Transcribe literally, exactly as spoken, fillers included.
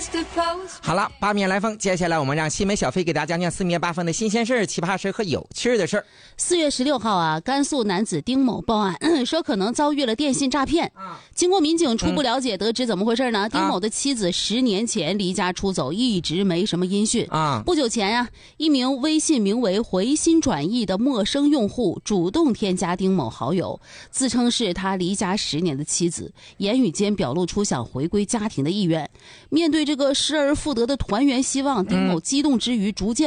好了，八面来风，接下来我们让西梅小飞给大家讲讲四面八方的新鲜事儿、奇葩事儿和有趣的事儿。 四月十六号啊，甘肃男子丁某报案，说可能遭遇了电信诈骗。经过民警初步了解，得知怎么回事呢？丁某的妻子十年前离家出走，一直没什么音讯啊。不久前啊，一名微信名为回心转意的陌生用户主动添加丁某好友，自称是他离家十年的妻子，言语间表露出想回归家庭的意愿。面对这个失而复得的团圆希望，丁某激动之余逐渐